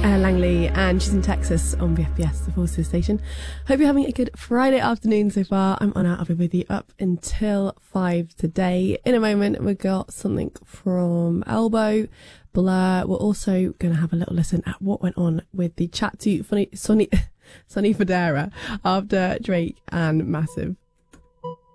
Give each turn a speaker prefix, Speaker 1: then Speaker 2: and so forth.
Speaker 1: Langley, and she's in Texas on VFBS, the Forces station. Hope you're having a good Friday afternoon so far. I'm Anna. I'll be with you up until 5 today. In a moment, we've got something from Elbow, Blur. We're also going to have a little listen at what went on with the chat to Sonny Fodera after Drake and Massive